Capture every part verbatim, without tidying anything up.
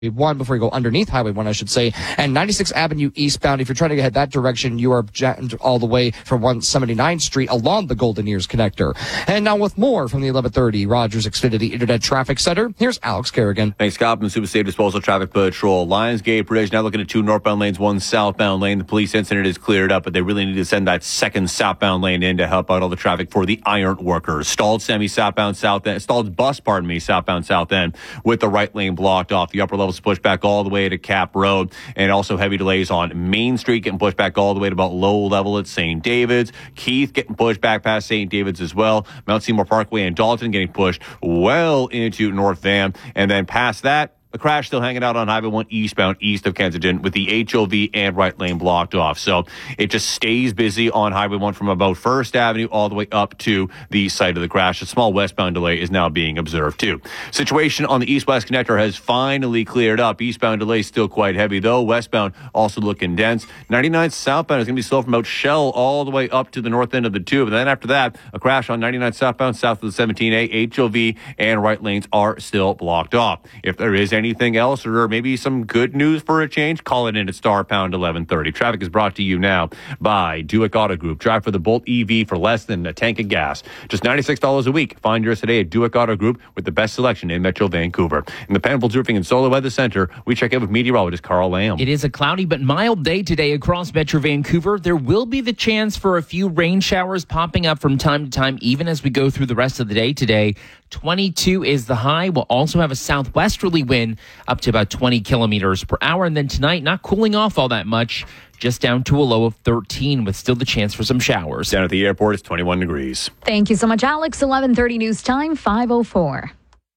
one before you go underneath Highway one, I should say, and ninety-sixth Avenue eastbound. If you're trying to head that direction, you are jammed all the way from one seventy-ninth Street along the Golden Ears connector. And now with more from the eleven thirty Rogers Xfinity Internet Traffic Center, here's Alex Kerrigan. Thanks, Scott. From Super Safe Disposal Traffic Patrol. Lionsgate Bridge now looking at two northbound lanes, one southbound lane. The police incident is cleared up, but they really need to send that second southbound lane in to help out all the traffic for the iron workers. Stalled semi southbound south end, stalled bus, pardon me, southbound south end with the right lane blocked off. The upper levels pushed back all the way to Cap Road, and also heavy delays on Main Street getting pushed back all the way to about low level at Saint David's. Keith getting pushed back past Saint David's as well. Mount Seymour Parkway and Dalton getting pushed well into North Van, and then past that, the crash still hanging out on Highway one eastbound, east of Kensington, with the H O V and right lane blocked off. So it just stays busy on Highway one from about First Avenue all the way up to the site of the crash. A small westbound delay is now being observed, too. Situation on the east-west connector has finally cleared up. Eastbound delay still quite heavy, though. Westbound also looking dense. ninety-nine southbound is going to be slow from about Shell all the way up to the north end of the tube. And then after that, a crash on ninety-nine southbound, south of the seventeen A. H O V and right lanes are still blocked off. If there is any anything else or maybe some good news for a change, call it in at star pound eleven thirty. Traffic is brought to you now by Duick Auto Group. Drive for the Bolt E V for less than a tank of gas. Just ninety-six dollars a week. Find yours today at Duick Auto Group with the best selection in Metro Vancouver. In the Penfolds Roofing and Solar Weather Center, we check in with meteorologist Carl Lamb. It is a cloudy but mild day today across Metro Vancouver. There will be the chance for a few rain showers popping up from time to time, even as we go through the rest of the day today. twenty-two is the high. We'll also have a southwesterly wind up to about twenty kilometers per hour. And then tonight, not cooling off all that much, just down to a low of thirteen with still the chance for some showers. Down at the airport, it's twenty-one degrees. Thank you so much, Alex. eleven thirty news time, five oh four.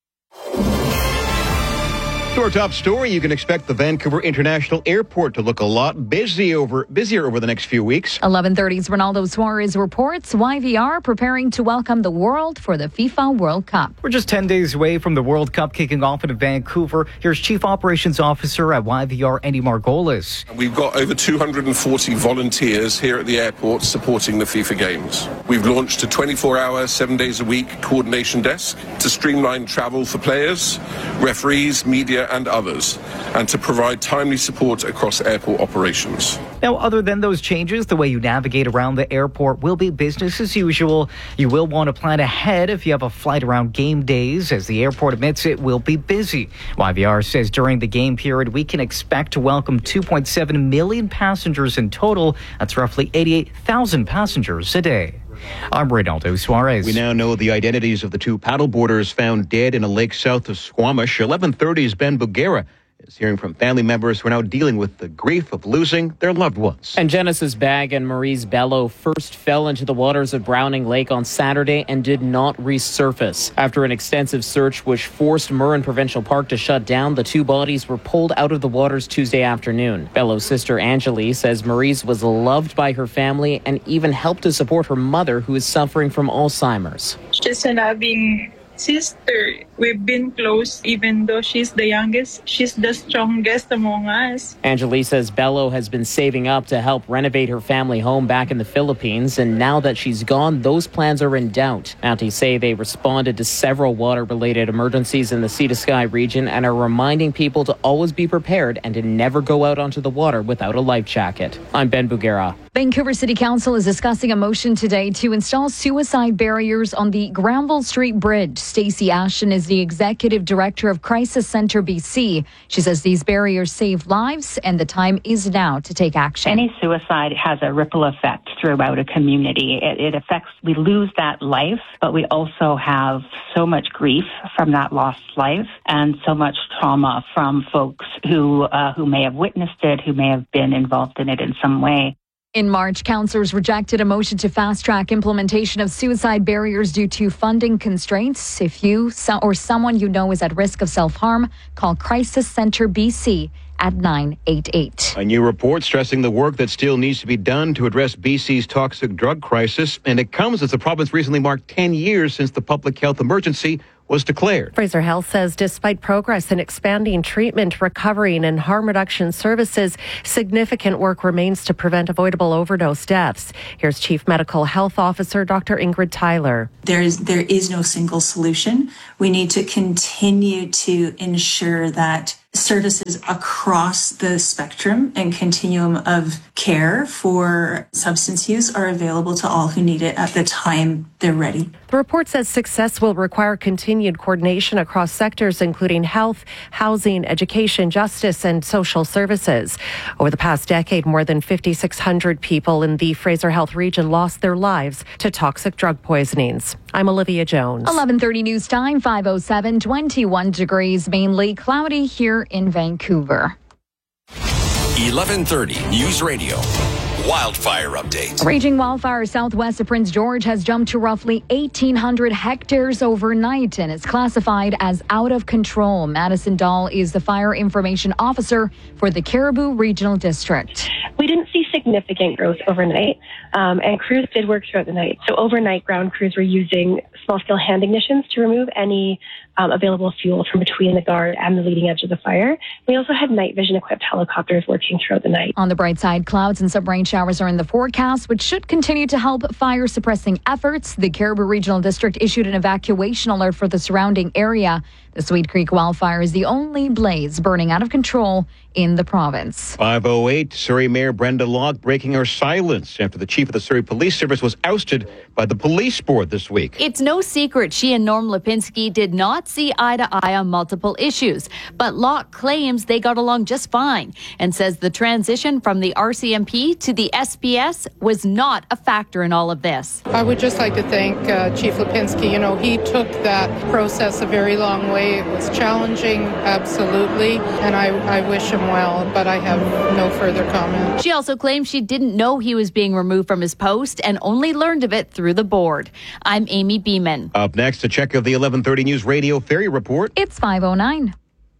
To our top story, you can expect the Vancouver International Airport to look a lot busy over busier over the next few weeks. eleven thirty's Ronaldo Suarez reports Y V R preparing to welcome the world for the FIFA World Cup. We're just ten days away from the World Cup kicking off in Vancouver. Here's Chief Operations Officer at Y V R, Andy Margolis. We've got over two hundred forty volunteers here at the airport supporting the FIFA Games. We've launched a twenty-four hour, seven days a week coordination desk to streamline travel for players, referees, media and others, and to provide timely support across airport operations. Now, other than those changes, the way you navigate around the airport will be business as usual. You will want to plan ahead if you have a flight around game days, as the airport admits it will be busy. Y V R says during the game period, we can expect to welcome two point seven million passengers in total. That's roughly eighty-eight thousand passengers a day. I'm Ronaldo Suarez. We now know the identities of the two paddleboarders found dead in a lake south of Squamish. eleven thirty's Ben Bugera is hearing from family members who are now dealing with the grief of losing their loved ones. And Genesis Bag and Maurice Bello first fell into the waters of Browning Lake on Saturday and did not resurface. After an extensive search which forced Murren Provincial Park to shut down, the two bodies were pulled out of the waters Tuesday afternoon. Bello's sister Angeli says Maurice was loved by her family and even helped to support her mother, who is suffering from Alzheimer's. She's a loving sister. We've been close, even though she's the youngest. She's the strongest among us. Angeli says Bello has been saving up to help renovate her family home back in the Philippines, and now that she's gone, those plans are in doubt. Mounties say they responded to several water-related emergencies in the Sea to Sky region and are reminding people to always be prepared and to never go out onto the water without a life jacket. I'm Ben Bugera. Vancouver City Council is discussing a motion today to install suicide barriers on the Granville Street Bridge. Stacey Ashton is the executive director of Crisis Center B C. She says these barriers save lives and the time is now to take action. Any suicide has a ripple effect throughout a community. It, it affects, we lose that life, but we also have so much grief from that lost life and so much trauma from folks who, uh, who may have witnessed it, who may have been involved in it in some way. In March, councillors rejected a motion to fast-track implementation of suicide barriers due to funding constraints. If you or someone you know is at risk of self-harm, call Crisis Center B C at nine eight eight. A new report stressing the work that still needs to be done to address B C's toxic drug crisis, and it comes as the province recently marked ten years since the public health emergency was declared. Fraser Health says despite progress in expanding treatment, recovery and harm reduction services, significant work remains to prevent avoidable overdose deaths. Here's Chief Medical Health Officer Doctor Ingrid Tyler. There is, there is no single solution. We need to continue to ensure that services across the spectrum and continuum of care for substance use are available to all who need it at the time they're ready. The report says success will require continued coordination across sectors, including health, housing, education, justice, and social services. Over the past decade, more than five thousand six hundred people in the Fraser Health region lost their lives to toxic drug poisonings. I'm Olivia Jones. eleven thirty news time, five oh seven, twenty-one degrees, mainly cloudy here in Vancouver. eleven thirty News Radio. Wildfire update. A raging wildfire southwest of Prince George has jumped to roughly eighteen hundred hectares overnight and is classified as out of control. Madison Dahl is the fire information officer for the Cariboo Regional District. We didn't see significant growth overnight, um, and crews did work throughout the night. So overnight, ground crews were using small-scale hand ignitions to remove any um, available fuel from between the guard and the leading edge of the fire. We also had night vision-equipped helicopters working throughout the night. On the bright side, clouds and some rain showers are in the forecast, which should continue to help fire-suppressing efforts. The Cariboo Regional District issued an evacuation alert for the surrounding area. The Sweet Creek wildfire is the only blaze burning out of control in the province. five oh eight, Surrey Mayor Brenda Locke breaking her silence after the chief of the Surrey Police Service was ousted by the police board this week. It's no secret she and Norm Lipinski did not see eye to eye on multiple issues, but Locke claims they got along just fine and says the transition from the R C M P to the S P S was not a factor in all of this. I would just like to thank uh, Chief Lipinski. You know, he took that process a very long way. It was challenging, absolutely, and I, I wish him well, but I have no further comment. She also claims she didn't know he was being removed from his post and only learned of it through the board. I'm Amy Beeman. Up next, a check of the eleven thirty News Radio Ferry Report. It's five oh nine.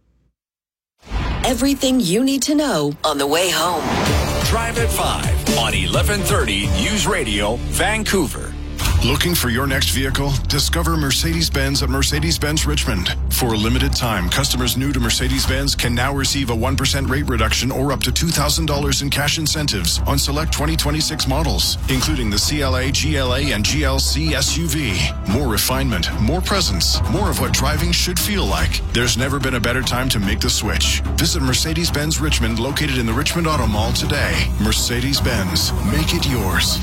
Everything you need to know on the way home. Drive at five on eleven thirty News Radio, Vancouver. Looking for your next vehicle? Discover Mercedes-Benz at Mercedes-Benz Richmond. For a limited time, customers new to Mercedes-Benz can now receive a one percent rate reduction or up to two thousand dollars in cash incentives on select twenty twenty-six models, including the C L A, G L A, and G L C S U V. More refinement, more presence, more of what driving should feel like. There's never been a better time to make the switch. Visit Mercedes-Benz Richmond, located in the Richmond Auto Mall today. Mercedes-Benz, make it yours.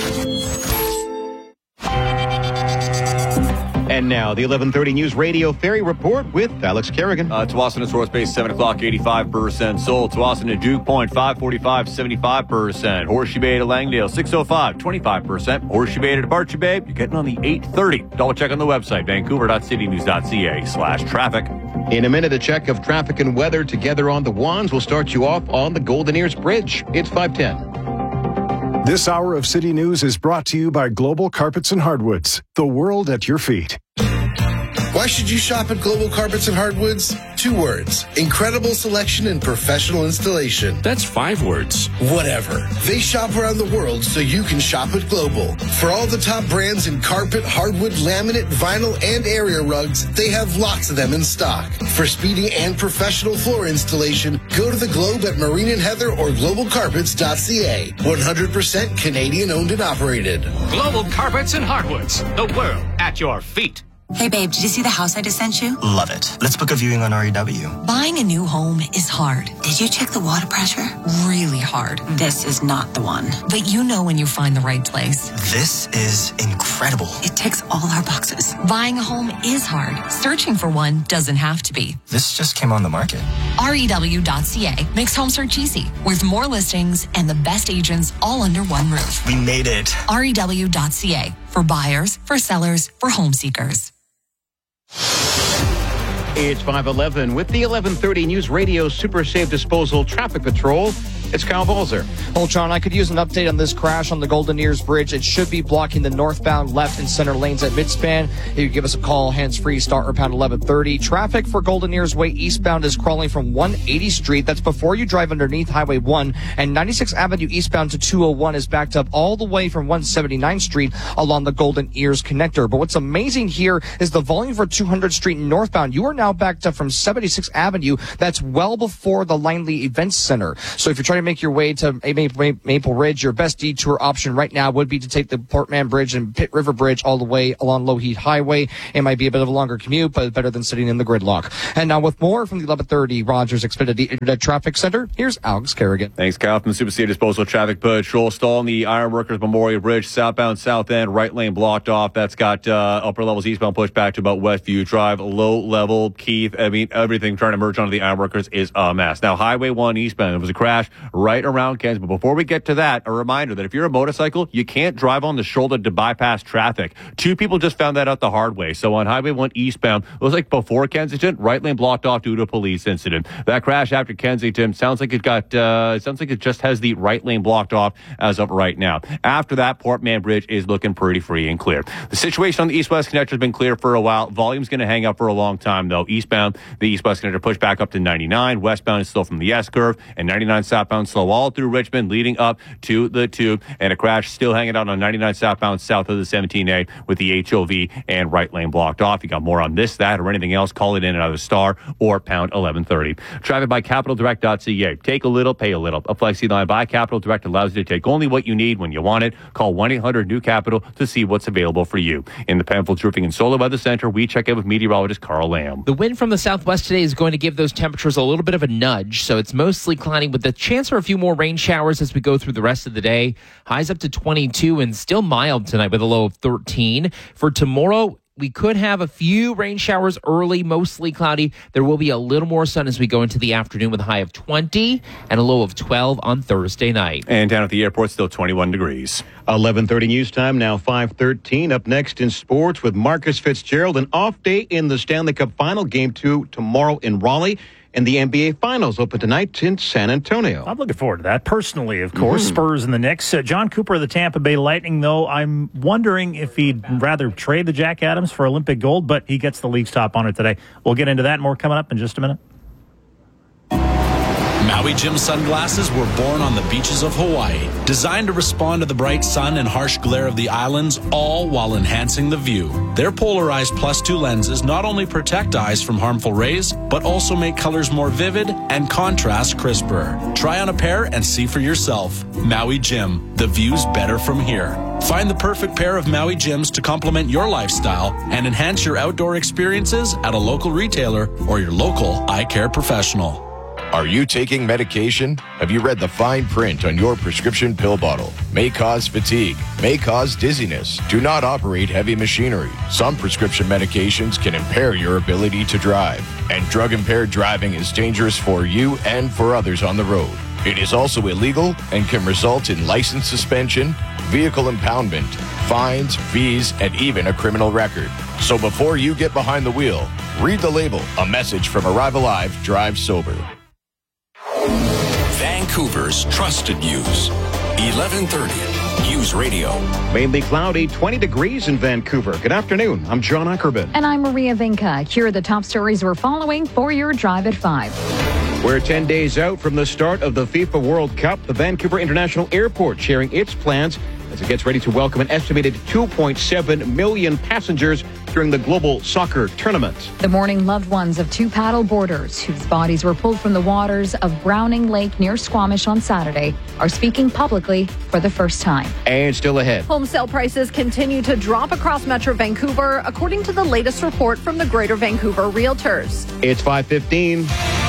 And now, the eleven thirty News Radio Ferry Report with Alex Kerrigan. Uh, Tsawwassen and Source Base, seven o'clock, eighty-five percent sold. Tsawwassen and Duke Point, five forty-five, seventy-five percent. Horseshoe Bay to Langdale, six oh five, twenty-five percent. Horseshoe Bay to Departure Bay, you're getting on the eight thirty. Double check on the website, vancouver.citynews.ca slash traffic. In a minute, a check of traffic and weather together on the Wands will start you off on the Golden Ears Bridge. It's five ten. This hour of City News is brought to you by Global Carpets and Hardwoods, the world at your feet. Why should you shop at Global Carpets and Hardwoods? Two words. Incredible selection and professional installation. That's five words. Whatever. They shop around the world so you can shop at Global. For all the top brands in carpet, hardwood, laminate, vinyl, and area rugs, they have lots of them in stock. For speedy and professional floor installation, go to the Globe at Marine and Heather or global carpets dot c a. one hundred percent Canadian owned and operated. Global Carpets and Hardwoods, the world at your feet. Hey babe, did you see the house I just sent you? Love it. Let's book a viewing on R E W. Buying a new home is hard. Did you check the water pressure? Really hard. This is not the one. But you know when you find the right place. This is incredible. It ticks all our boxes. Buying a home is hard. Searching for one doesn't have to be. This just came on the market. R E W dot c a makes home search easy, with more listings and the best agents all under one roof. We made it. R E W dot c a for buyers, for sellers, for home seekers. It's five eleven with the eleven thirty News Radio Super Safe Disposal Traffic Patrol. It's Kyle Balzer. Holtron, I could use an update on this crash on the Golden Ears Bridge. It should be blocking the northbound left and center lanes at Midspan. If you give us a call, hands-free, start or pound eleven thirty. Traffic for Golden Ears Way eastbound is crawling from one eighty Street. That's before you drive underneath Highway one. And ninety-sixth Avenue eastbound to two oh one is backed up all the way from one seventy-ninth Street along the Golden Ears connector. But what's amazing here is the volume for two hundredth Street northbound. You are now backed up from seventy-sixth Avenue. That's well before the Langley Events Center. So if you're trying to make your way to Maple Ridge, your best detour option right now would be to take the Portman Bridge and Pitt River Bridge all the way along Lougheed Highway. It might be a bit of a longer commute, but better than sitting in the gridlock. And now with more from the eleven thirty Rogers Xfinity Internet Traffic Center, here's Alex Kerrigan. Thanks, Kyle. From the Super City Disposal Traffic Patrol, stall in the Ironworkers Memorial Bridge, southbound south end, right lane blocked off. That's got uh, upper levels eastbound pushed back to about Westview Drive. Low level, Keith, I mean, everything trying to merge onto the Ironworkers is a mess. Now, Highway one eastbound, there was a crash right around Kens. But before we get to that, a reminder that if you're a motorcycle, you can't drive on the shoulder to bypass traffic. Two people just found that out the hard way. So on Highway one eastbound, it was like before Kensington, right lane blocked off due to a police incident. That crash after Kensington sounds like it got, uh, it sounds like it just has the right lane blocked off as of right now. After that, Portman Bridge is looking pretty free and clear. The situation on the east-west connector has been clear for a while. Volume's going to hang up for a long time, though. Eastbound, the east-west connector pushed back up to ninety-nine. Westbound is still from the S-curve, and ninety-nine southbound slow all through Richmond, leading up to the tube, and a crash still hanging out on ninety-nine southbound south of the seventeen A with the H O V and right lane blocked off. You got more on this, that, or anything else, call it in at either star or pound eleven thirty. Traffic by capital direct dot c a. Take a little, pay a little. A flexi line by Capital Direct allows you to take only what you need when you want it. Call one eight hundred new capital to see what's available for you. In the Penfolds Roofing and Solar Weather Center, we check in with meteorologist Carl Lamb. The wind from the southwest today is going to give those temperatures a little bit of a nudge, so it's mostly cloudy with the chance for a few more rain showers as we go through the rest of the day. Highs up to twenty-two and still mild tonight with a low of thirteen. For tomorrow, we could have a few rain showers early, mostly cloudy. There will be a little more sun as we go into the afternoon with a high of twenty and a low of twelve on Thursday night. And down at the airport, still twenty-one degrees. eleven thirty news time, now five thirteen. Up next in sports with Marcus Fitzgerald. An off day in the Stanley Cup Final, Game two tomorrow in Raleigh. And the N B A Finals open tonight in San Antonio. I'm looking forward to that personally, of course. Mm-hmm. Spurs and the Knicks. Uh, John Cooper of the Tampa Bay Lightning, though, I'm wondering if he'd rather trade the Jack Adams for Olympic gold, but he gets the league's top honor today. We'll get into that and more coming up in just a minute. Maui Jim sunglasses were born on the beaches of Hawaii, designed to respond to the bright sun and harsh glare of the islands, all while enhancing the view. Their polarized plus two lenses not only protect eyes from harmful rays, but also make colors more vivid and contrast crisper. Try on a pair and see for yourself. Maui Jim, the view's better from here. Find the perfect pair of Maui Jims to complement your lifestyle and enhance your outdoor experiences at a local retailer or your local eye care professional. Are you taking medication? Have you read the fine print on your prescription pill bottle? May cause fatigue, may cause dizziness. Do not operate heavy machinery. Some prescription medications can impair your ability to drive, and drug-impaired driving is dangerous for you and for others on the road. It is also illegal and can result in license suspension, vehicle impoundment, fines, fees, and even a criminal record. So before you get behind the wheel, read the label. A message from Arrive Alive, Drive Sober. Vancouver's trusted news. eleven thirty News Radio. Mainly cloudy, twenty degrees in Vancouver. Good afternoon. I'm John Ackerman. And I'm Maria Vinca. Here are the top stories we're following for your drive at five. We're ten days out from the start of the FIFA World Cup. The Vancouver International Airport sharing its plans as it gets ready to welcome an estimated two point seven million passengers during the global soccer tournament. The mourning loved ones of two paddle boarders whose bodies were pulled from the waters of Browning Lake near Squamish on Saturday are speaking publicly for the first time. And still ahead. Home sale prices continue to drop across Metro Vancouver, according to the latest report from the Greater Vancouver Realtors. It's five fifteen.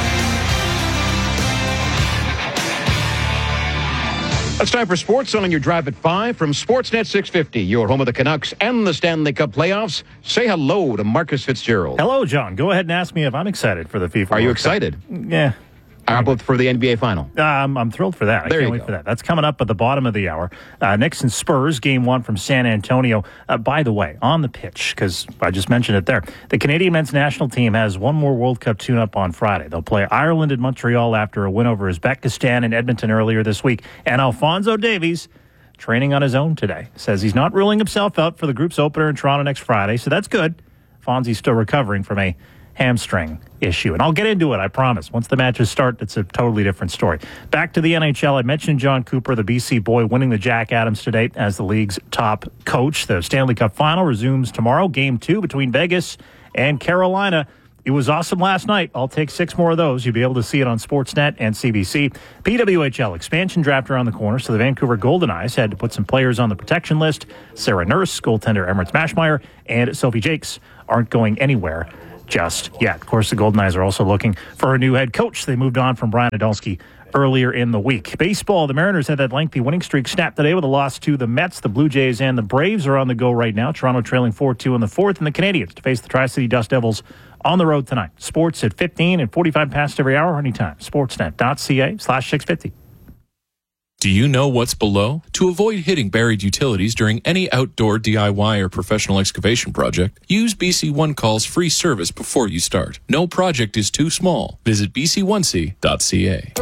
It's time for Sports on your drive at five from Sportsnet six fifty, your home of the Canucks and the Stanley Cup playoffs. Say hello to Marcus Fitzgerald. Hello, John. Go ahead and ask me if I'm excited for the FIFA Are World you excited? Cup. Yeah. How about for the N B A final? Um, I'm thrilled for that. I There can't you wait go. for that. That's coming up at the bottom of the hour. Uh, Knicks and Spurs, game one from San Antonio. Uh, by the way, on the pitch, because I just mentioned it there, the Canadian men's national team has one more World Cup tune-up on Friday. They'll play Ireland in Montreal after a win over Uzbekistan in Edmonton earlier this week. And Alphonso Davies, training on his own today, says he's not ruling himself out for the group's opener in Toronto next Friday, so that's good. Fonzie's still recovering from a hamstring issue. And I'll get into it, I promise. Once the matches start, it's a totally different story. Back to the N H L. I mentioned John Cooper, the B C boy, winning the Jack Adams today as the league's top coach. The Stanley Cup final resumes tomorrow. Game two between Vegas and Carolina. It was awesome last night. I'll take six more of those. You'll be able to see it on Sportsnet and C B C. P W H L expansion draft around the corner, so the Vancouver Golden Eyes had to put some players on the protection list. Sarah Nurse, goaltender Emirates Mashmeyer, and Sophie Jakes aren't going anywhere just yet. Of course, the Golden Eyes are also looking for a new head coach. They moved on from Brian Adolski earlier in the week. Baseball, the Mariners had that lengthy winning streak snapped today with a loss to the Mets. The Blue Jays and the Braves are on the go right now. Toronto trailing four two in the fourth, and the Canadians to face the Tri-City Dust Devils on the road tonight. Sports at fifteen and forty-five past every hour, anytime. Sportsnet.ca slash 650. Do you know what's below? To avoid hitting buried utilities during any outdoor D I Y or professional excavation project, use B C One Call's free service before you start. No project is too small. Visit b c one c dot c a.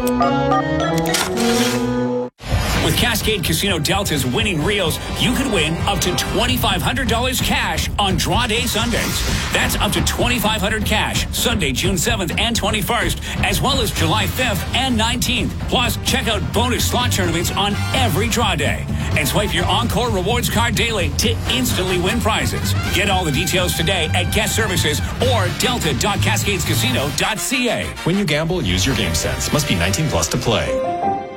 With Cascade Casino Delta's winning reels, you could win up to twenty-five hundred dollars cash on draw day Sundays. That's up to twenty-five hundred dollars cash Sunday, June seventh and twenty-first, as well as July fifth and nineteenth. Plus, check out bonus slot tournaments on every draw day. And swipe your Encore Rewards card daily to instantly win prizes. Get all the details today at Guest Services or delta dot cascades casino dot c a. When you gamble, use your game sense. Must be nineteen plus to play.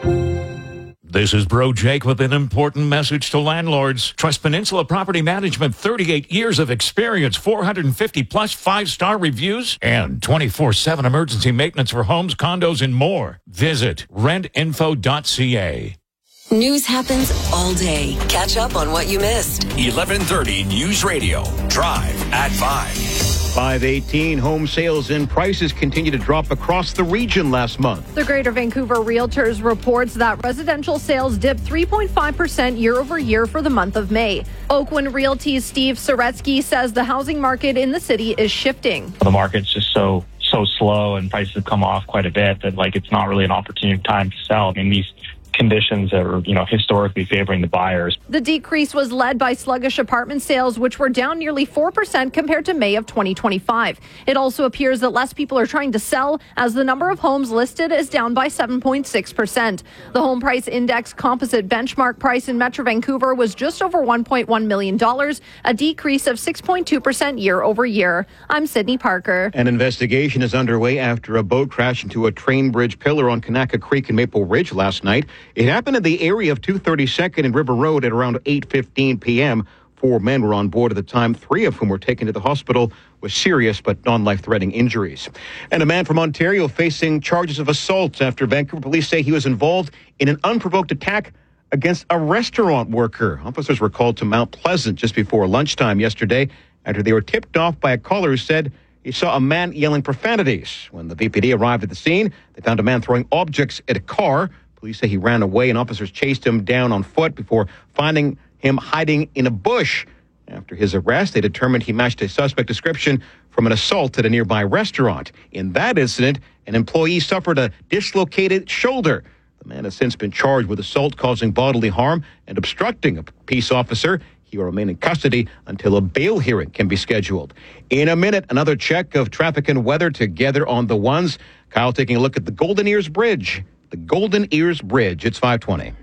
This is Bro Jake with an important message to landlords. Trust Peninsula Property Management, thirty-eight years of experience, four hundred fifty plus five-star reviews, and twenty-four seven emergency maintenance for homes, condos, and more. Visit rent info dot c a. News happens all day. Catch up on what you missed. eleven thirty News Radio. Drive at five. five eighteen, home sales and prices continue to drop across the region last month. The Greater Vancouver Realtors reports that residential sales dipped three point five percent year over year for the month of May. Oakwind Realty's Steve Soretsky says the housing market in the city is shifting. The market's just so so slow and prices have come off quite a bit that like it's not really an opportune time to sell. I mean, these conditions that are, you know, historically favoring the buyers. The decrease was led by sluggish apartment sales, which were down nearly four percent compared to May of twenty twenty-five. It also appears that less people are trying to sell, as the number of homes listed is down by seven point six percent. The Home Price Index composite benchmark price in Metro Vancouver was just over one point one million dollars, a decrease of six point two percent year over year. I'm Sydney Parker. An investigation is underway after a boat crashed into a train bridge pillar on Kanaka Creek in Maple Ridge last night. It happened in the area of two thirty-second and River Road at around eight fifteen p.m. Four men were on board at the time, three of whom were taken to the hospital with serious but non-life-threatening injuries. And a man from Ontario facing charges of assault after Vancouver police say he was involved in an unprovoked attack against a restaurant worker. Officers were called to Mount Pleasant just before lunchtime yesterday after they were tipped off by a caller who said he saw a man yelling profanities. When the V P D arrived at the scene, they found a man throwing objects at a car. Police say he ran away and officers chased him down on foot before finding him hiding in a bush. After his arrest, they determined he matched a suspect description from an assault at a nearby restaurant. In that incident, an employee suffered a dislocated shoulder. The man has since been charged with assault causing bodily harm and obstructing a peace officer. He will remain in custody until a bail hearing can be scheduled. In a minute, another check of traffic and weather together on the ones. Kyle taking a look at the Golden Ears Bridge. The Golden Ears Bridge. It's five twenty.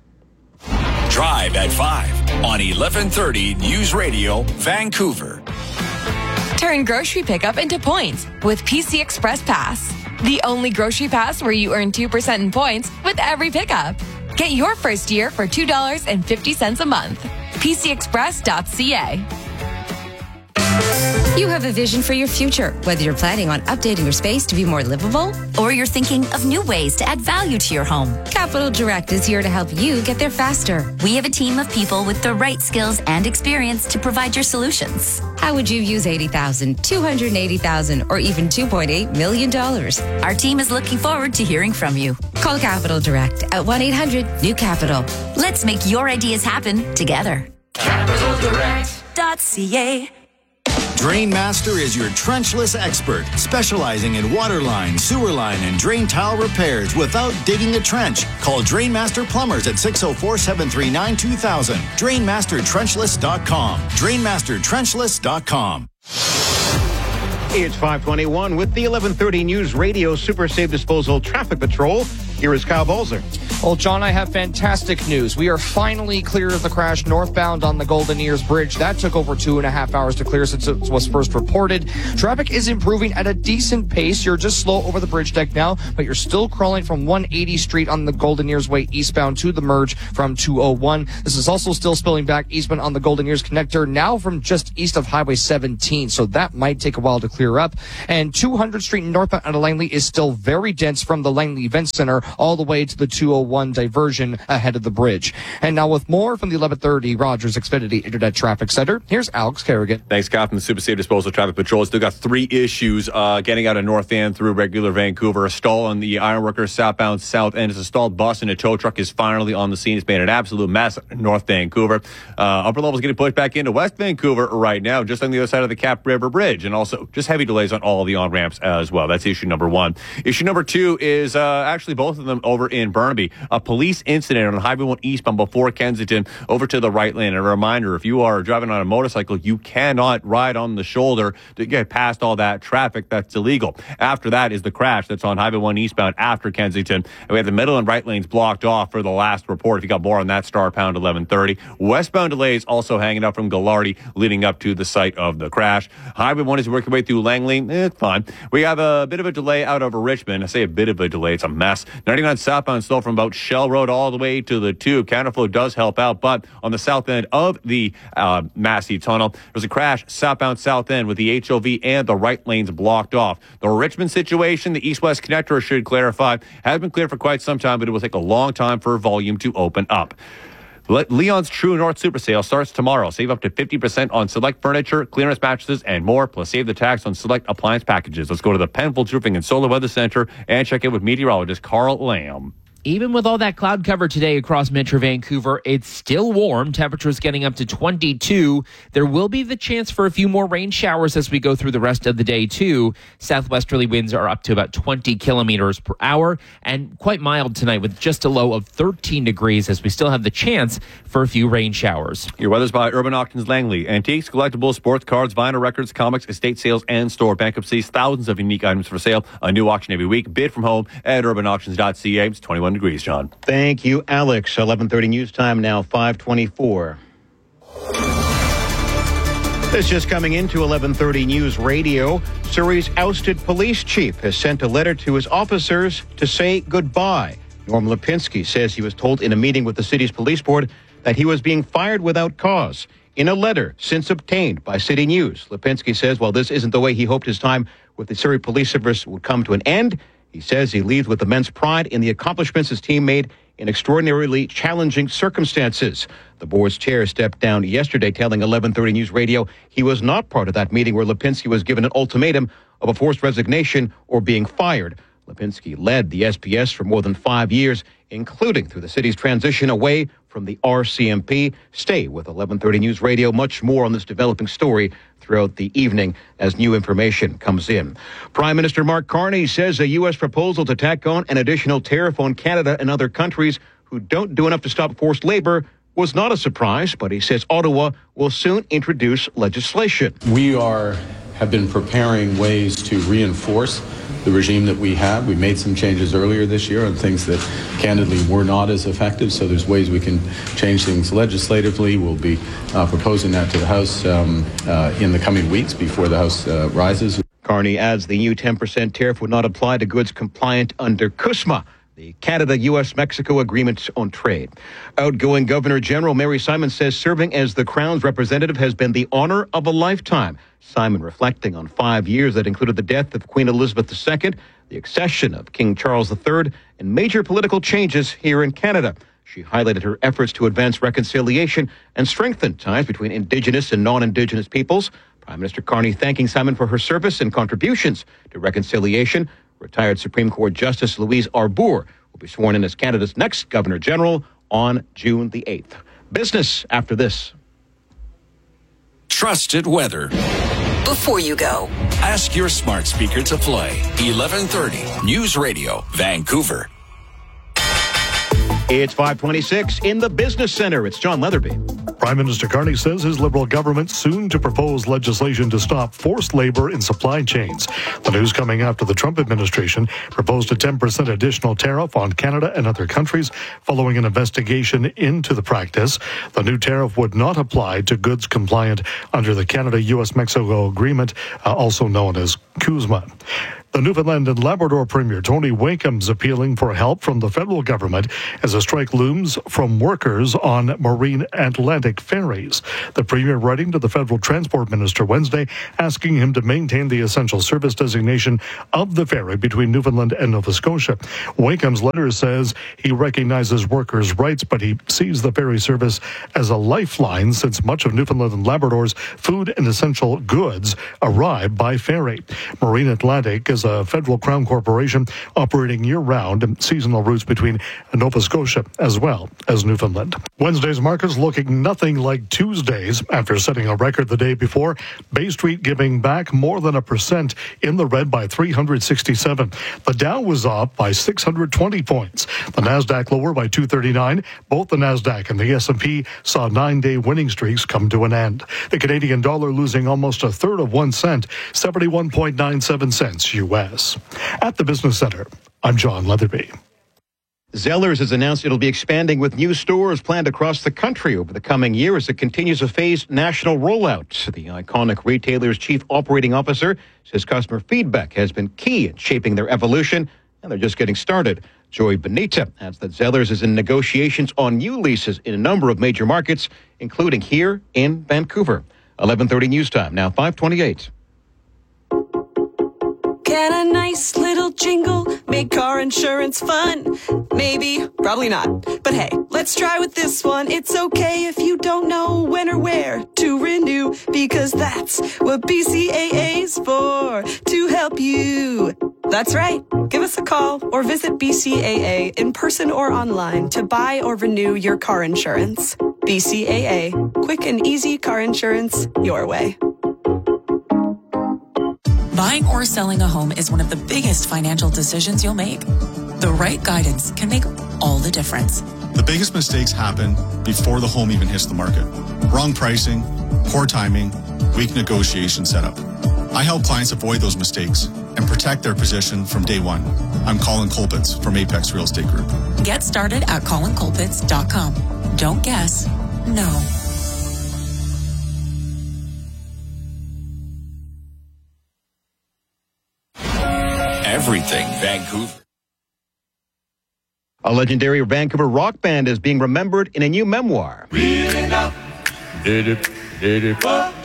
Drive at five on eleven thirty News Radio, Vancouver. Turn grocery pickup into points with P C Express Pass. The only grocery pass where you earn two percent in points with every pickup. Get your first year for two dollars and fifty cents a month. p c express dot c a. You have a vision for your future, whether you're planning on updating your space to be more livable or you're thinking of new ways to add value to your home. Capital Direct is here to help you get there faster. We have a team of people with the right skills and experience to provide your solutions. How would you use eighty thousand dollars, two hundred eighty thousand dollars, or even two point eight million dollars? Our team is looking forward to hearing from you. Call Capital Direct at one eight hundred new capital. Let's make your ideas happen together. capital direct dot c a. Drainmaster is your trenchless expert, specializing in water line, sewer line, and drain tile repairs without digging a trench. Call Drainmaster Plumbers at six oh four, seven three nine, two thousand. drainmaster trenchless dot com. drainmaster trenchless dot com. It's five twenty-one with the eleven thirty News Radio Super Safe Disposal Traffic Patrol. Here is Kyle Balzer. Well, John, I have fantastic news. We are finally clear of the crash northbound on the Golden Ears Bridge. That took over two and a half hours to clear since it was first reported. Traffic is improving at a decent pace. You're just slow over the bridge deck now, but you're still crawling from one eighty Street on the Golden Ears Way eastbound to the merge from two oh one. This is also still spilling back eastbound on the Golden Ears Connector, now from just east of Highway seventeen, so that might take a while to clear up. And two hundred Street northbound out of Langley is still very dense from the Langley Event Center all the way to the two oh one diversion ahead of the bridge. And now with more from the eleven thirty Rogers Xfinity Internet Traffic Center, here's Alex Kerrigan. Thanks, Captain. The Super Safe Disposal Traffic Patrol still got three issues uh, getting out of North End through regular Vancouver. A stall on the Ironworkers southbound south end. It's a stalled bus and a tow truck is finally on the scene. It's made an absolute mess in North Vancouver. Uh, upper levels getting pushed back into West Vancouver right now, just on the other side of the Cap River Bridge, and also just heavy delays on all the on-ramps as well. That's issue number one. Issue number two is uh, actually both of them over in Burnaby. A police incident on Highway one eastbound before Kensington over to the right lane. And a reminder, if you are driving on a motorcycle, you cannot ride on the shoulder to get past all that traffic. That's illegal. After that is the crash that's on Highway one eastbound after Kensington. And we have the middle and right lanes blocked off for the last report. If you got more on that, star pound eleven thirty. Westbound delays also hanging up from Gallardi leading up to the site of the crash. Highway one is working way through Langley. Eh, it's fine. We have a bit of a delay out over Richmond. I say a bit of a delay. It's a mess. ninety-nine southbound still from about Shell Road all the way to the tube. Counterflow does help out, but on the south end of the uh, Massey Tunnel, there's a crash southbound south end with the H O V and the right lanes blocked off. The Richmond situation, the east-west connector, should clarify, has been clear for quite some time, but it will take a long time for volume to open up. Leon's True North Super Sale starts tomorrow. Save up to fifty percent on select furniture, clearance mattresses, and more, plus save the tax on select appliance packages. Let's go to the Penfolds Roofing and Solar Weather Center and check in with meteorologist Carl Lamb. Even with all that cloud cover today across Metro Vancouver, it's still warm. Temperatures getting up to twenty-two. There will be the chance for a few more rain showers as we go through the rest of the day, too. Southwesterly winds are up to about twenty kilometers per hour and quite mild tonight with just a low of thirteen degrees as we still have the chance for a few rain showers. Your weather's by Urban Auctions Langley. Antiques, collectibles, sports cards, vinyl records, comics, estate sales, and store bankruptcies. Thousands of unique items for sale. A new auction every week. Bid from home at urban auctions dot c a. It's twenty-one degrees, John. Thank you, Alex. eleven thirty news time now, five twenty-four. This just coming into eleven thirty News Radio. Surrey's ousted police chief has sent a letter to his officers to say goodbye. Norm Lipinski says he was told in a meeting with the city's police board that he was being fired without cause. In a letter since obtained by City News, Lipinski says while this isn't the way he hoped his time with the Surrey Police Service would come to an end, he says he leaves with immense pride in the accomplishments his team made in extraordinarily challenging circumstances. The board's chair stepped down yesterday, telling eleven thirty News Radio he was not part of that meeting where Lipinski was given an ultimatum of a forced resignation or being fired. Lipinski led the S P S for more than five years, including through the city's transition away from the R C M P. Stay with eleven thirty News Radio. Much more on this developing story throughout the evening as new information comes in. Prime Minister Mark Carney says a U S proposal to tack on an additional tariff on Canada and other countries who don't do enough to stop forced labor was not a surprise, but he says Ottawa will soon introduce legislation. We are have been preparing ways to reinforce the regime that we have. We made some changes earlier this year on things that candidly were not as effective, so there's ways we can change things legislatively. We'll be uh, proposing that to the House um, uh, in the coming weeks before the House uh, rises. Carney adds the new ten percent tariff would not apply to goods compliant under CUSMA, the Canada-U S Mexico Agreement on Trade. Outgoing Governor General Mary Simon says serving as the Crown's representative has been the honor of a lifetime. Simon reflecting on five years that included the death of Queen Elizabeth the Second, the accession of King Charles the Third, and major political changes here in Canada. She highlighted her efforts to advance reconciliation and strengthen ties between Indigenous and non-Indigenous peoples. Prime Minister Carney thanking Simon for her service and contributions to reconciliation. Retired Supreme Court Justice Louise Arbour will be sworn in as Canada's next Governor General on June the eighth. Business after this. Trusted weather. Before you go, ask your smart speaker to play eleven thirty News Radio, Vancouver. It's five twenty-six in the Business Center. It's John Leatherby. Prime Minister Carney says his Liberal government soon to propose legislation to stop forced labor in supply chains. The news coming after the Trump administration proposed a ten percent additional tariff on Canada and other countries following an investigation into the practice. The new tariff would not apply to goods compliant under the Canada-U S Mexico Agreement, uh, also known as CUSMA. The Newfoundland and Labrador Premier Tony Wakeham's appealing for help from the federal government as a strike looms from workers on Marine Atlantic ferries. The Premier writing to the federal transport minister Wednesday asking him to maintain the essential service designation of the ferry between Newfoundland and Nova Scotia. Wakeham's letter says he recognizes workers' rights, but he sees the ferry service as a lifeline since much of Newfoundland and Labrador's food and essential goods arrive by ferry. Marine Atlantic is a federal crown corporation operating year-round and seasonal routes between Nova Scotia as well as Newfoundland. Wednesday's markets looking nothing like Tuesday's after setting a record the day before. Bay Street giving back more than a percent in the red by three hundred sixty-seven. The Dow was up by six hundred twenty points. The Nasdaq lower by two thirty-nine. Both the Nasdaq and the S and P saw nine-day winning streaks come to an end. The Canadian dollar losing almost a third of one cent, seventy-one point nine seven cents U S. At the Business Center, I'm John Leatherby. Zellers has announced it'll be expanding with new stores planned across the country over the coming year as it continues a phased national rollout. The iconic retailer's chief operating officer says customer feedback has been key in shaping their evolution, and they're just getting started. Joy Benita adds that Zellers is in negotiations on new leases in a number of major markets, including here in Vancouver. eleven thirty News Time, now five twenty-eight. Can a nice little jingle make car insurance fun? Maybe, probably not. But hey, let's try with this one. It's okay if you don't know when or where to renew, because that's what B C A A's for, to help you. That's right. Give us a call or visit B C A A in person or online to buy or renew your car insurance. B C A A. Quick and easy car insurance your way. Buying or selling a home is one of the biggest financial decisions you'll make. The right guidance can make all the difference. The biggest mistakes happen before the home even hits the market. Wrong pricing, poor timing, weak negotiation setup. I help clients avoid those mistakes and protect their position from day one. I'm Colin Colpitts from Apex Real Estate Group. Get started at colin colpitts dot com. Don't guess, know. Everything Vancouver. A legendary Vancouver rock band is being remembered in a new memoir. Real enough. Did it, did it.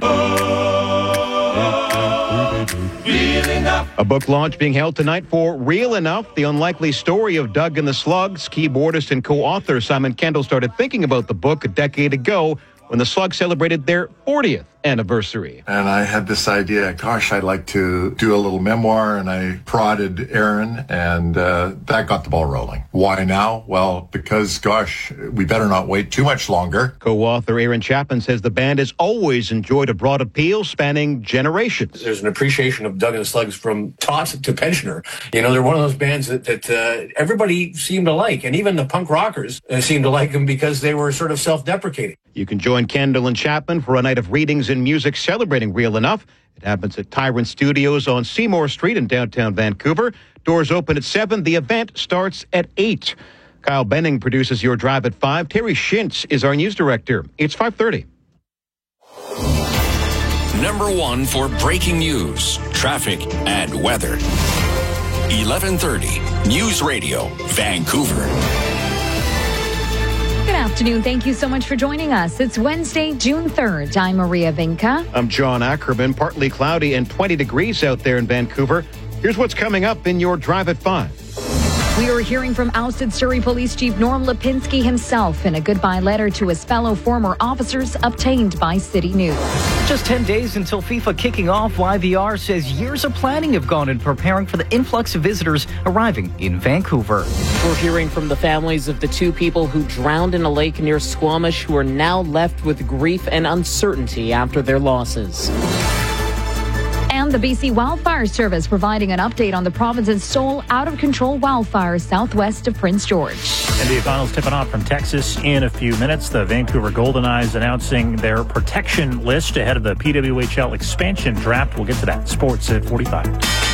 Real enough. A book launch being held tonight for Real Enough, the unlikely story of Doug and the Slugs. Keyboardist and co-author Simon Kendall started thinking about the book a decade ago when the Slugs celebrated their fortieth anniversary. And I had this idea, gosh, I'd like to do a little memoir, and I prodded Aaron, and uh, that got the ball rolling. Why now? Well, because, gosh, we better not wait too much longer. Co-author Aaron Chapman says the band has always enjoyed a broad appeal spanning generations. There's an appreciation of Doug and the Slugs from tot to pensioner. You know, they're one of those bands that, that uh, everybody seemed to like, and even the punk rockers uh, seemed to like them because they were sort of self-deprecating. You can join Kendall and Chapman for a night of readings and music celebrating Real Enough. It happens at Tyrant Studios on Seymour Street in downtown Vancouver. Doors open at seven. The event starts at eight. Kyle Benning produces Your Drive at five. Terry Shintz is our news director. It's five thirty. Number one for breaking news, traffic, and weather. eleven thirty News Radio, Vancouver. Good afternoon. Thank you so much for joining us. It's Wednesday, June third. I'm Maria Vinca. I'm John Ackerman. Partly cloudy and twenty degrees out there in Vancouver. Here's what's coming up in Your Drive at five. We are hearing from ousted Surrey Police Chief Norm Lipinski himself in a goodbye letter to his fellow former officers obtained by City News. Just ten days until FIFA kicking off, Y V R says years of planning have gone in preparing for the influx of visitors arriving in Vancouver. We're hearing from the families of the two people who drowned in a lake near Squamish who are now left with grief and uncertainty after their losses. And the B C Wildfire Service providing an update on the province's sole out-of-control wildfire southwest of Prince George. N B A Finals tipping off from Texas in a few minutes. The Vancouver Golden Knights announcing their protection list ahead of the P W H L expansion draft. We'll get to that. Sports at forty-five.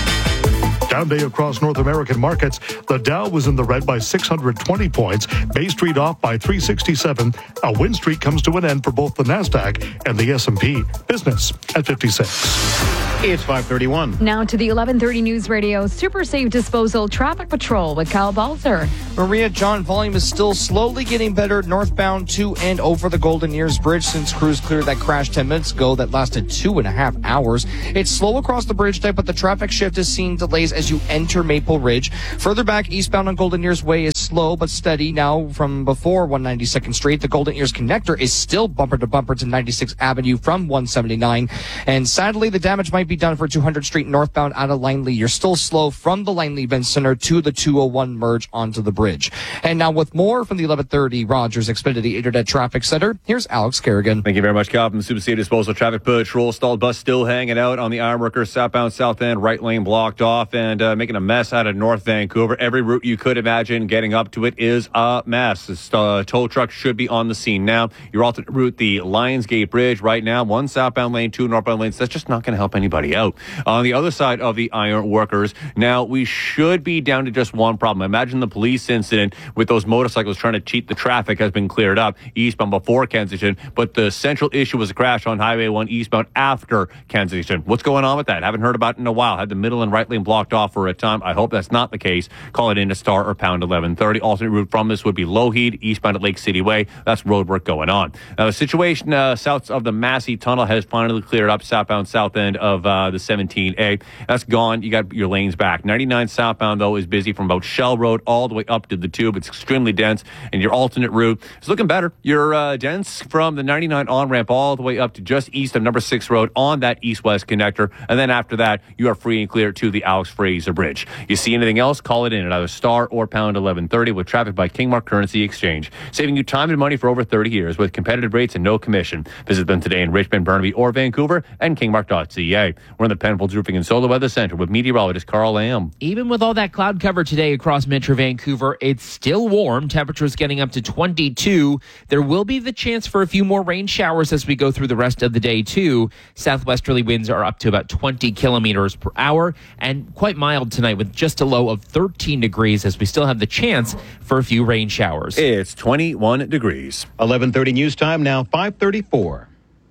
Down day across North American markets. The Dow was in the red by six hundred twenty points. Bay Street off by three sixty-seven. A win streak comes to an end for both the NASDAQ and the S and P. Business at fifty-six. It's five thirty-one. Now to the eleven thirty News Radio Super Safe Disposal Traffic Patrol with Kyle Balzer. Maria John, volume is still slowly getting better northbound to and over the Golden Ears Bridge since crews cleared that crash ten minutes ago that lasted two and a half hours. It's slow across the bridge type, but the traffic shift is seeing delays as you enter Maple Ridge. Further back eastbound on Golden Ears Way is slow but steady. Now from before one ninety-second Street, the Golden Ears connector is still bumper to bumper to ninety-sixth Avenue from one seventy-nine. And sadly, the damage might be done for two hundredth Street northbound out of Langley. You're still slow from the Langley Event Center to the two oh one merge onto the bridge. And now with more from the eleven thirty Rogers Xfinity Internet Traffic Center, here's Alex Kerrigan. Thank you very much, Kyle. From the Super Safe Disposal Traffic Patrol. Stalled bus still hanging out on the Ironworkers southbound south end, right lane blocked off and uh, making a mess out of North Vancouver. Every route you could imagine getting up to it is a mess. This uh, tow truck should be on the scene now. Your alternate route, the Lionsgate Bridge, right now, one southbound lane, two northbound lanes. That's just not going to help anybody out. On the other side of the Ironworkers, now we should be down to just one problem. Imagine the police incident with those motorcycles trying to cheat the traffic has been cleared up eastbound before Kensington, but the central issue was a crash on Highway one eastbound after Kensington. What's going on with that? Haven't heard about it in a while. Had the middle and right lane blocked off for a time. I hope that's not the case. Call it in to star or pound eleven thirty. Alternate route from this would be Lougheed, eastbound at Lake City Way. That's road work going on. Now, the situation uh, south of the Massey Tunnel has finally cleared up southbound south end of uh, the seventeen A. That's gone. You got your lanes back. ninety-nine southbound, though, is busy from about Shell Road all the way up to the Tube. It's extremely dense, and your alternate route is looking better. You're uh, dense from the ninety-nine on-ramp all the way up to just east of number six Road on that east-west connector, and then after that, you are free and clear to the Alex Fraser Bridge. You see anything else, call it in at either star or pound eleven thirty with traffic by Kingmark Currency Exchange, saving you time and money for over thirty years with competitive rates and no commission. Visit them today in Richmond, Burnaby, or Vancouver, and kingmark dot c a. We're in the Penfolds Roofing and Solar Weather Center with meteorologist Carl Lamb. Even with all that cloud cover today across Metro Vancouver, it's still warm. Temperatures getting up to twenty-two. There will be the chance for a few more rain showers as we go through the rest of the day, too. Southwesterly winds are up to about twenty kilometers per hour and quite mild tonight with just a low of thirteen degrees as we still have the chance for a few rain showers. It's twenty-one degrees. eleven thirty news time, now five thirty-four.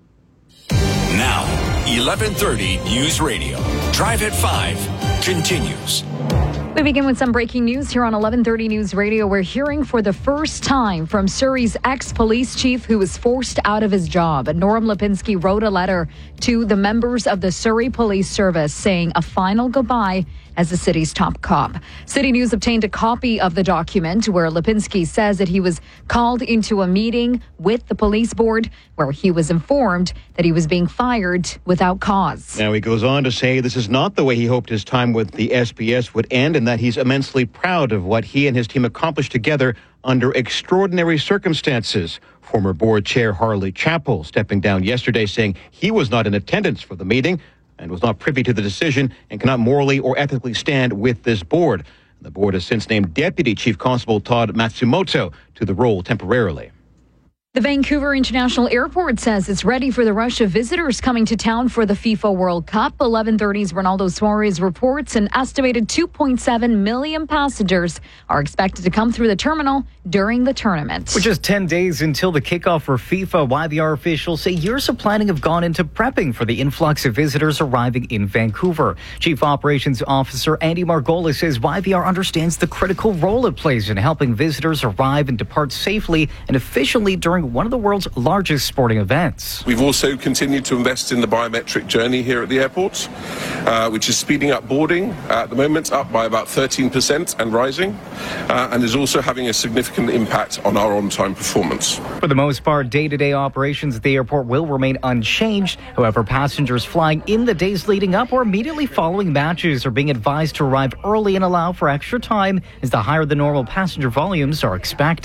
Now, eleven thirty News Radio. Drive at five continues. We begin with some breaking news here on eleven thirty News Radio. We're hearing for the first time from Surrey's ex-police chief who was forced out of his job. Norm Lipinski wrote a letter to the members of the Surrey Police Service saying a final goodbye as the city's top cop. City News obtained a copy of the document where Lipinski says that he was called into a meeting with the police board where he was informed that he was being fired without cause. Now he goes on to say this is not the way he hoped his time with the S B S would end and that he's immensely proud of what he and his team accomplished together under extraordinary circumstances. Former board chair Harley Chappell stepping down yesterday saying he was not in attendance for the meeting and was not privy to the decision and cannot morally or ethically stand with this board. The board has since named Deputy Chief Constable Todd Matsumoto to the role temporarily. The Vancouver International Airport says it's ready for the rush of visitors coming to town for the FIFA World Cup. eleven thirty's Ronaldo Suarez reports an estimated two point seven million passengers are expected to come through the terminal during the tournament. With just ten days until the kickoff for FIFA, Y V R officials say years of planning have gone into prepping for the influx of visitors arriving in Vancouver. Chief Operations Officer Andy Margolis says Y V R understands the critical role it plays in helping visitors arrive and depart safely and efficiently during one of the world's largest sporting events. We've also continued to invest in the biometric journey here at the airport, uh, which is speeding up boarding. Uh, at the moment, up by about thirteen percent and rising, uh, and is also having a significant impact on our on-time performance. For the most part, day-to-day operations at the airport will remain unchanged. However, passengers flying in the days leading up or immediately following matches are being advised to arrive early and allow for extra time as the higher than normal passenger volumes are expected.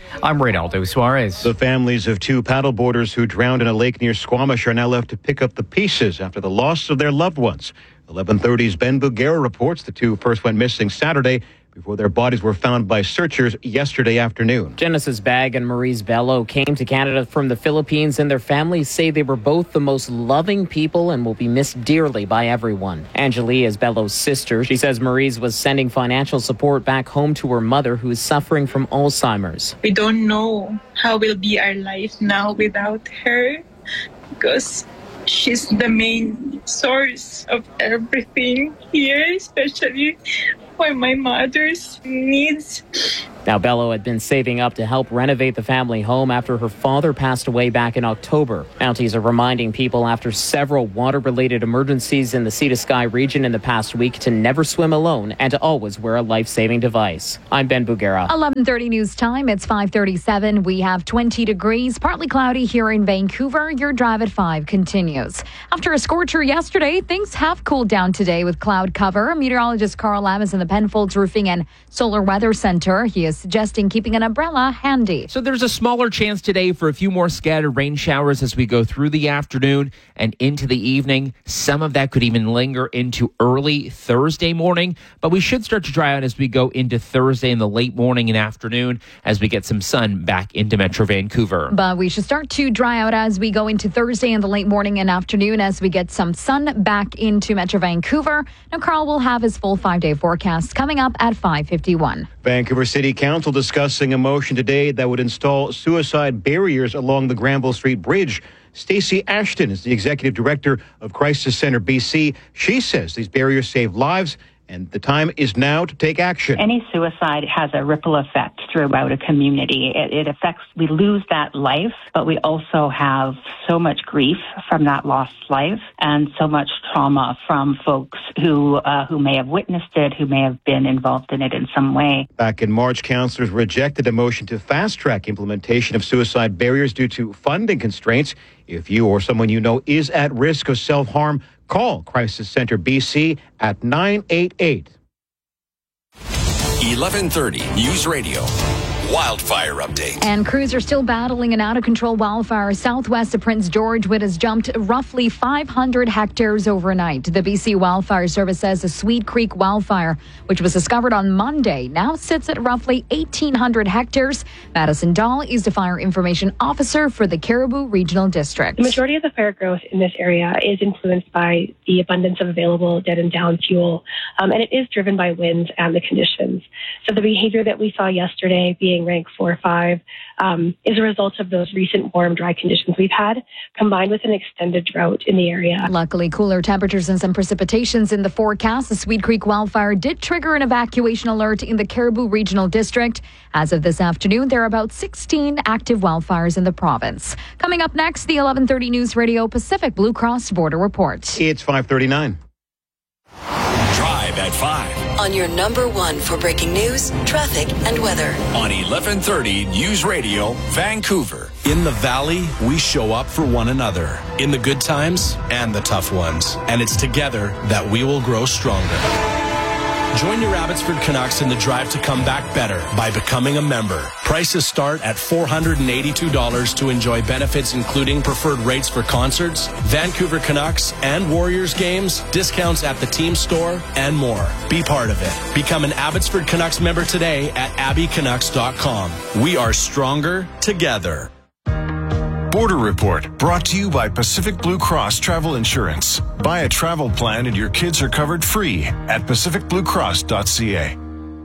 I'm Reynaldo Suarez. The families of two paddleboarders who drowned in a lake near Squamish are now left to pick up the pieces after the loss of their loved ones. eleven thirty's Ben Bugera reports the two first went missing Saturday before their bodies were found by searchers yesterday afternoon. Genesis Bagg and Maurice Bello came to Canada from the Philippines, and their families say they were both the most loving people and will be missed dearly by everyone. Angelie is Bello's sister. She says Maurice was sending financial support back home to her mother, who is suffering from Alzheimer's. We don't know how will be our life now without her, because she's the main source of everything here, especially for my mother's needs. Now, Bello had been saving up to help renovate the family home after her father passed away back in October. Mounties are reminding people after several water-related emergencies in the Sea to Sky region in the past week to never swim alone and to always wear a life-saving device. I'm Ben Bugera. eleven thirty news time. It's five thirty-seven. We have twenty degrees, partly cloudy here in Vancouver. Your drive at five continues. After a scorcher yesterday, things have cooled down today with cloud cover. Meteorologist Carl Lamas in the Penfolds Roofing and Solar Weather Center. He is suggesting keeping an umbrella handy. So there's a smaller chance today for a few more scattered rain showers as we go through the afternoon and into the evening. Some of that could even linger into early Thursday morning, but we should start to dry out as we go into Thursday in the late morning and afternoon as we get some sun back into Metro Vancouver. But we should start to dry out as we go into Thursday in the late morning and afternoon as we get some sun back into Metro Vancouver. Now, Carl will have his full five-day forecast coming up at five fifty-one. Vancouver City Council discussing a motion today that would install suicide barriers along the Granville Street Bridge. Stacey Ashton is the executive director of Crisis Center B C. She says these barriers save lives, and the time is now to take action. Any suicide has a ripple effect throughout a community. It, it affects, we lose that life, but we also have so much grief from that lost life and so much trauma from folks who uh, who may have witnessed it, who may have been involved in it in some way. Back in March, councillors rejected a motion to fast-track implementation of suicide barriers due to funding constraints. If you or someone you know is at risk of self-harm, call Crisis Center B C at nine eight eight. eleven thirty News Radio. Wildfire update. And crews are still battling an out-of-control wildfire southwest of Prince George, which has jumped roughly five hundred hectares overnight. The B C Wildfire Service says the Sweet Creek wildfire, which was discovered on Monday, now sits at roughly eighteen hundred hectares. Madison Dahl is the Fire Information Officer for the Caribou Regional District. The majority of the fire growth in this area is influenced by the abundance of available dead and down fuel, um, and it is driven by winds and the conditions. So the behavior that we saw yesterday, being rank four or five, um, is a result of those recent warm, dry conditions we've had, combined with an extended drought in the area. Luckily, cooler temperatures and some precipitations in the forecast. The Sweet Creek wildfire did trigger an evacuation alert in the Caribou Regional District. As of this afternoon, there are about sixteen active wildfires in the province. Coming up next, the eleven thirty News Radio Pacific Blue Cross Border Report. It's five thirty-nine. Drive at five. On your number one for breaking news, traffic, and weather. On eleven thirty News Radio, Vancouver. In the Valley, we show up for one another in the good times and the tough ones. And it's together that we will grow stronger. Join your Abbotsford Canucks in the drive to come back better by becoming a member. Prices start at four hundred eighty-two dollars to enjoy benefits including preferred rates for concerts, Vancouver Canucks and Warriors games, discounts at the team store, and more. Be part of it. Become an Abbotsford Canucks member today at abby canucks dot com. We are stronger together. Border Report, brought to you by Pacific Blue Cross Travel Insurance. Buy a travel plan and your kids are covered free at pacific blue cross dot c a.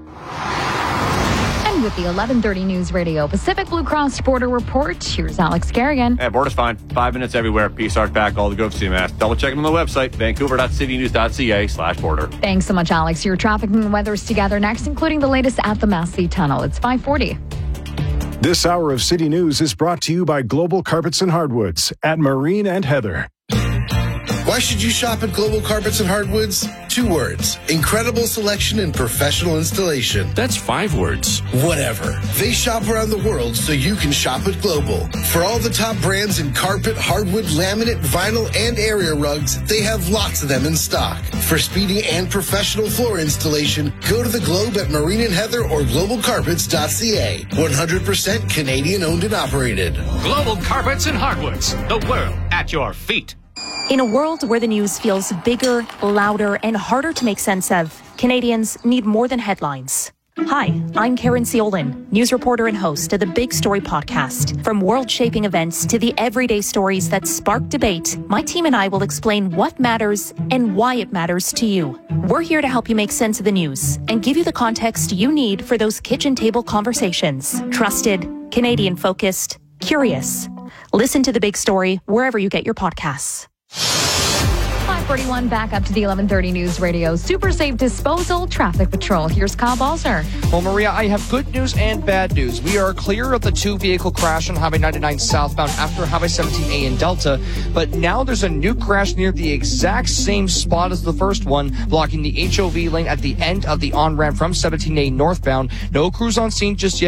And with the eleven thirty News Radio Pacific Blue Cross Border Report, here's Alex Kerrigan. Yeah, border's fine. Five minutes everywhere. P S R's back. All the Grove City Mass. Double check them on the website, vancouver dot city news dot c a slash border. Thanks so much, Alex. Your traffic and weather's together next, including the latest at the Massey Tunnel. It's five forty. This hour of City News is brought to you by Global Carpets and Hardwoods at Marine and Heather. Why should you shop at Global Carpets and Hardwoods? Two words. Incredible selection and professional installation. That's five words. Whatever. They shop around the world so you can shop at Global. For all the top brands in carpet, hardwood, laminate, vinyl, and area rugs, they have lots of them in stock. For speedy and professional floor installation, go to the Globe at Marine and Heather or global carpets dot c a. one hundred percent Canadian owned and operated. Global Carpets and Hardwoods. The world at your feet. In a world where the news feels bigger, louder, and harder to make sense of, Canadians need more than headlines. Hi, I'm Karen Ciolin, news reporter and host of the Big Story podcast. From world-shaping events to the everyday stories that spark debate, my team and I will explain what matters and why it matters to you. We're here to help you make sense of the news and give you the context you need for those kitchen table conversations. Trusted, Canadian-focused, curious. Listen to The Big Story wherever you get your podcasts. five forty-one, back up to the eleven thirty News Radio Super Safe Disposal Traffic Patrol. Here's Kyle Balzer. Well, Maria, I have good news and bad news. We are clear of the two-vehicle crash on Highway ninety-nine southbound after Highway seventeen A in Delta, but now there's a new crash near the exact same spot as the first one, blocking the H O V lane at the end of the on-ramp from seventeen A northbound. No crews on scene just yet.